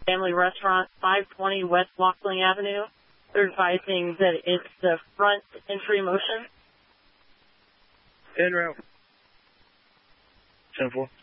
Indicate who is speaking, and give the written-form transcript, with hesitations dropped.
Speaker 1: Family Restaurant, 520 West Lockling Avenue. They're advising that it's the front entry motion.
Speaker 2: En route. 10-4.